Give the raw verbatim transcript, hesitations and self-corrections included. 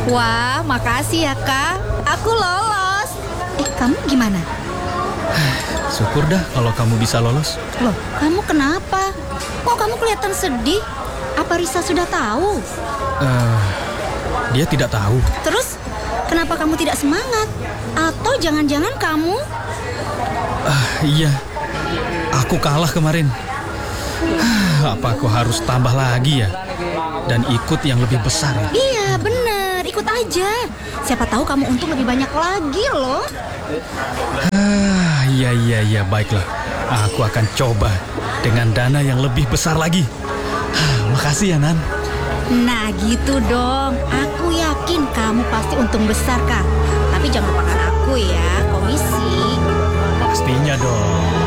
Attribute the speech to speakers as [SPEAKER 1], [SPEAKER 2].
[SPEAKER 1] Wah, makasih ya Kak. Aku lolos. Eh, kamu gimana?
[SPEAKER 2] Syukur dah kalau kamu bisa lolos.
[SPEAKER 1] Loh, kamu kenapa? Kok kamu kelihatan sedih? Apa Risa sudah tahu?
[SPEAKER 2] Eh, dia tidak tahu.
[SPEAKER 1] Terus, kenapa kamu tidak semangat? Atau jangan-jangan kamu...
[SPEAKER 2] Ah, iya, aku kalah kemarin. Apa aku harus tambah lagi ya? Dan ikut yang lebih besar ya?
[SPEAKER 1] Iya, benar. Ikut aja. Siapa tahu kamu untung lebih banyak lagi loh.
[SPEAKER 2] Ah, iya, iya, iya, baiklah. Aku akan coba dengan dana yang lebih besar lagi. Ah, makasih ya, Nan.
[SPEAKER 1] Nah, gitu dong. Aku yakin kamu pasti untung besar, Kak. Tapi jangan lupakan aku ya, komisi.
[SPEAKER 2] Pastinya dong.